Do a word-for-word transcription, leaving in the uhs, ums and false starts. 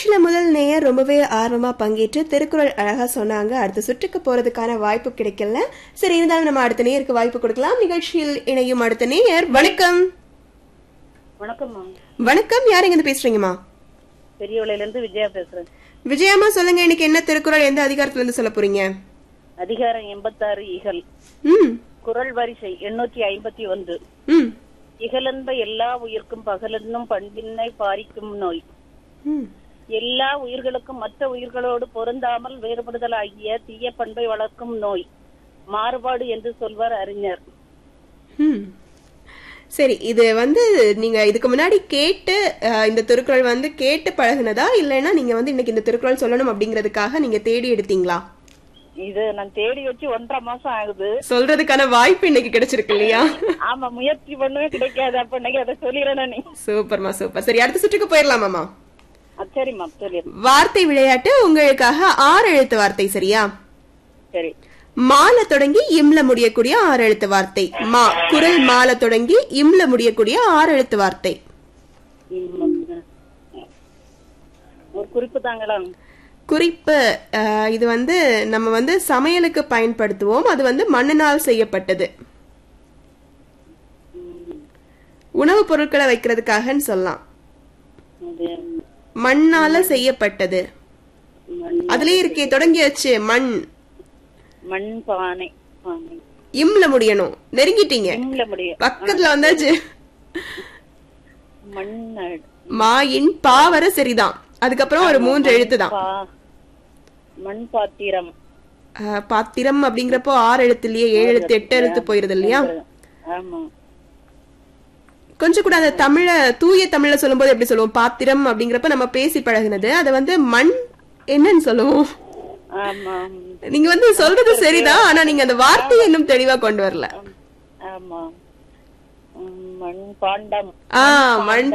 நிகழ்ச்சியில முதல் நேயர் ரொம்பவே ஆர்வமா பங்கேற்று திருக்குறள் அழகா சொன்னாங்க. அடுத்த சுற்றுக்கு போறதுக்கான வாய்ப்பு கிடைக்கல. சரி, இருந்தாலும் நம்ம அடுத்த நேயருக்கு வாய்ப்பு கொடுக்கலாம். நிகழ்ச்சியில் இணையும் அடுத்த நேயர். வணக்கம். வணக்கம். வணக்கம். யார் எங்க பேசுறீங்கம்மா? பெரியவளையில இருந்து விஜயா பேசுறேன். விஜயாமா, சொல்லுங்க, இன்னைக்கு என்ன திருக்குறள் எந்த அதிகாரத்துல இருந்து சொல்ல போறீங்க? அதிகாரம் எண்பத்தாறு இகல். ம். குறள் வரிசை எண்ணூற்றி ஐம்பத்தி ஒன்று. ம். இகலென்ப எல்லா உயிர்க்கும் பகலென்னும் பண்பின்னை பாரிக்கும் நோய். ம். எல்லா உயிர்களுக்கும் மற்ற உயிர்களோடு பொருந்தாமல் வேறுபடுதல் ஆகிய தீய பண்பை வளர்க்கும் நோய் மாறுபாடு என்று சொல்வார் அறிஞர். ம். சரி, இது வந்து நீங்க இதுக்கு முன்னாடி கேட்டு இந்த திருக்குறள் வந்து கேட்டு பழகுனதா, இல்லைன்னா நீங்க வந்து இன்னைக்கு இந்த திருக்குறள் சொல்லணும் அப்படிங்கறதுக்காக நீங்க தேடி எடுத்தீங்களா? இது நான் தேடி வச்சு ஒன்றரை மாசம் ஆகுது. சொல்றதுக்கான வாய்ப்பு இன்னைக்கு கிடைச்சிருக்கு இல்லையா? ஆமா, முயற்சி பண்ணவே கிடைக்காது. அப்ப இன்னைக்கு அதை சொல்லிடணும். நீ சூப்பர்மா, சூப்பர். சரி, அடுத்த சுற்றுக்கு போயிடலாமாமா? சரிம்மா, சொல்லிடு. வார்த்தை விளையாட்டு உங்களுக்காக ஆறு எழுத்து வார்த்தை. சரியா? சரி. மால தொடங்கி இம்ல முடியக்கூடிய ஆறு எழுத்து வார்த்தை. மா குரல் மால தொடங்கி இம்ல முடியக்கூடிய ஆறு எழுத்து வார்த்தை. ஒரு குறிப்பு தாங்களா? குறிப்பு. இது வந்து நம்ம வந்து சமையலுக்கு பயன்படுத்துவோம். அது வந்து மண்ணினால் செய்யப்பட்டது. உணவுப் பொருட்களை வைக்கிறதுக்காக சொல்லலாம். மண்ணால செய்யப்பட்டது. அதுலயே இருக்கே, தொடங்கியாச்சு. மண். மண் பானை. இம்ல முடியணும். நெருங்கிட்டீங்க, பக்கத்துல வந்தாச்சு. மாயின் பாவர சரிதான். அதுக்கப்புறம் ஒரு மூன்று எழுத்து தான். மண் பாத்திரம். பாத்திரம் அப்படிங்கிறப்போ ஆறு எழுத்துலயே ஏழு எழுத்து எட்டு எழுத்து போயிருது இல்லையா? கொஞ்சம் கூட அந்த தமிழ தூய தமிழ்ல சொல்லும் போது எப்படி சொல்லுவோம்? பாத்திரம் அப்படிங்கிறப்ப நம்ம பேசி பழகுனது. அத வந்து மண் என்னன்னு சொல்லுவோம். நீங்க வந்து சொல்றது சரிதான், ஆனா நீங்க அந்த வார்த்தையை இன்னும் தெளிவா கொண்டு வரல. மண் பாண்டம். ஆஹ் மண்